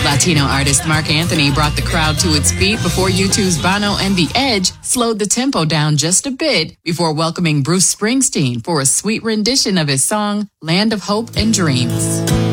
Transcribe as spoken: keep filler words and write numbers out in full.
Latino artist Mark Anthony brought the crowd to its feet before U two's Bono and The Edge slowed the tempo down just a bit before welcoming Bruce Springsteen for a sweet rendition of his song, Land of Hope and Dreams.